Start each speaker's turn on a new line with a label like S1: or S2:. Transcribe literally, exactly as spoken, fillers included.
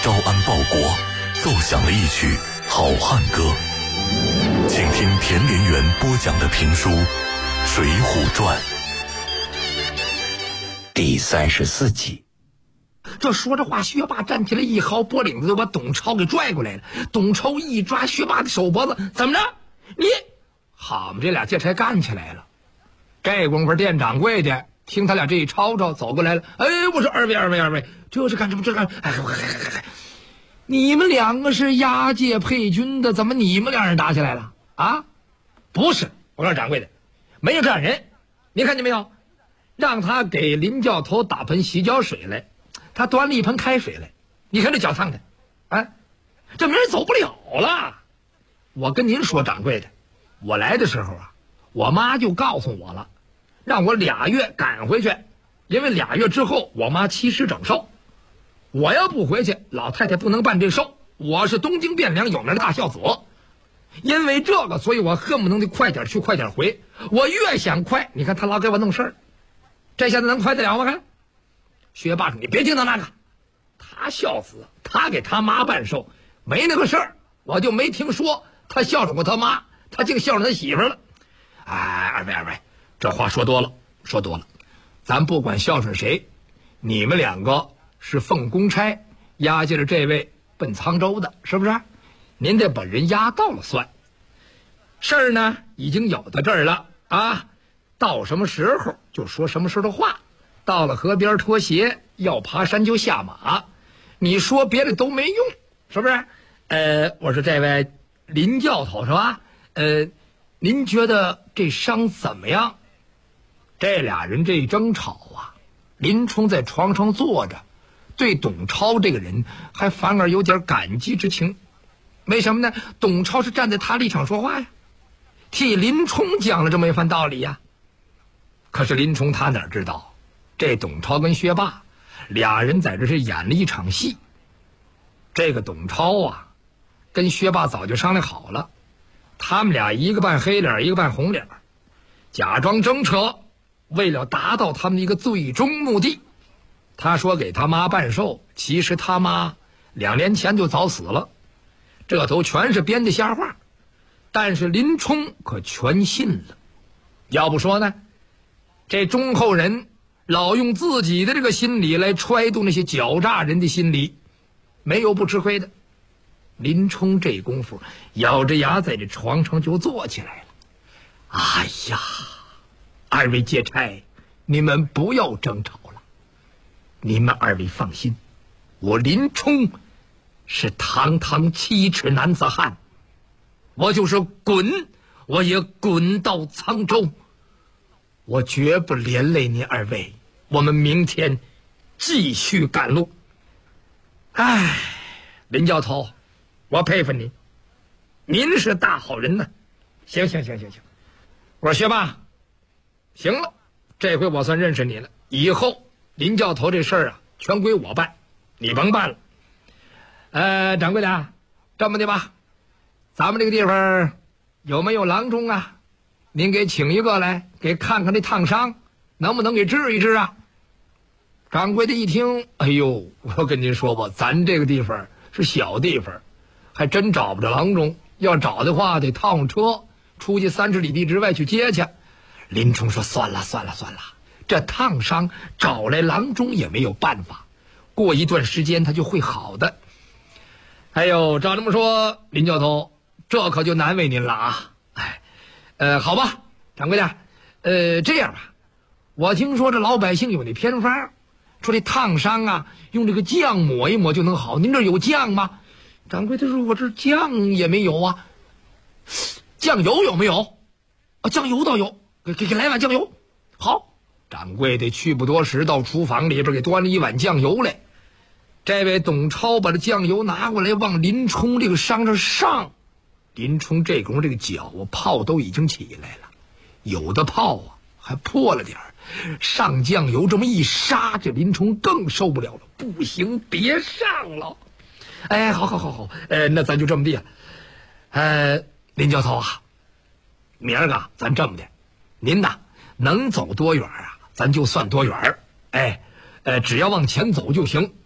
S1: 招安报国，奏响了一曲好汉歌。请听田连元播讲的评书《水浒传》
S2: 第三十四集。
S3: 这说着话，薛霸站起来，一薅脖领子就把董超给拽过来了。董超一抓薛霸的手脖子，怎么着？你好嘛，这俩劫差干起来了。这功夫店掌柜的听他俩这一吵吵走过来了。哎，我说二位二位二位，这是干什么？这干？哎，你们两个是押解配军的，怎么你们两人打起来了啊？不是，我告诉掌柜的，没有这样人。你看见没有？让他给林教头打盆洗脚水来，他端了一盆开水来。你看这脚烫的，啊，这明儿走不了了。我跟您说，掌柜的，我来的时候啊，我妈就告诉我了，让我俩月赶回去，因为俩月之后我妈七十整寿。我要不回去，老太太不能办这寿。我是东京汴梁有名的大孝子，因为这个，所以我恨不能得快点去，快点回。我越想快，你看他老给我弄事儿，这下子能快得了吗？看，薛霸说：“你别听他那个，他孝子，他给他妈办寿，没那个事儿。我就没听说他孝顺过他妈，他净孝顺他媳妇了。哎，二位二位，这话说多了，说多了。咱不管孝顺谁，你们两个是奉公差押解了这位奔沧州的，是不是？您得把人押到了算。事儿呢已经有到这儿了啊，到什么时候就说什么时候的话。到了河边脱鞋，要爬山就下马，你说别的都没用，是不是？呃，我说这位林教头是吧？呃，您觉得这伤怎么样？这俩人这一争吵啊，林冲在床上坐着，对董超这个人还反而有点感激之情。为什么呢？董超是站在他立场说话呀，替林冲讲了这么一番道理呀。可是林冲他哪知道，这董超跟薛霸俩人在这是演了一场戏。这个董超啊，跟薛霸早就商量好了，他们俩一个扮黑脸，一个扮红脸，假装争扯，为了达到他们的一个最终目的。他说给他妈办寿，其实他妈两年前就早死了，这都全是编的瞎话。但是林冲可全信了。要不说呢，这忠厚人老用自己的这个心理来揣度那些狡诈人的心理，没有不吃亏的。林冲这功夫咬着牙在这床上就坐起来了。哎呀，二位劫差，你们不要争吵了，你们二位放心，我林冲是堂堂七尺男子汉，我就是滚我也滚到沧州，我绝不连累你二位。我们明天继续赶路。哎，林教头，我佩服你，您是大好人呢。行行行行行，我说薛霸，行了，这回我算认识你了。以后林教头这事儿啊，全归我办，你甭办了。呃，掌柜的，这么的吧，咱们这个地方有没有郎中啊？您给请一个来，给看看这烫伤，能不能给治一治啊？掌柜的一听，哎呦，我跟您说吧，咱这个地方是小地方，还真找不着郎中。要找的话，得套上车出去三十里地之外去接去。林冲说：“算了算了算了，这烫伤找来郎中也没有办法，过一段时间他就会好的。”哎呦，照这么说，林教头，这可就难为您了啊！哎，呃，好吧，掌柜的，呃，这样吧，我听说这老百姓有那偏方，说这烫伤啊，用这个酱抹一抹就能好。您这有酱吗？掌柜的说：“我这酱也没有啊。”酱油有没有？啊，酱油倒有，给给给来碗酱油。好，掌柜的去不多时，到厨房里边给端了一碗酱油来。这位董超把这酱油拿过来，往林冲这个伤上上。林冲这功夫这个脚啊，泡都已经起来了，有的泡啊还破了点儿。上酱油这么一杀，这林冲更受不了了，不行，别上了。哎，好好好好，呃，那咱就这么地啊。呃，林教头啊，明儿个咱这么的，您呐能走多远啊，咱就算多远。哎，呃，只要往前走就行。